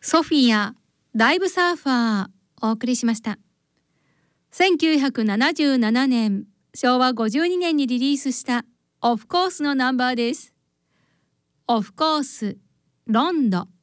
ソフィアダイブサーファーお送りしました。1977年昭和52年にリリースしたオフコースのナンバーです。オフコースロンド。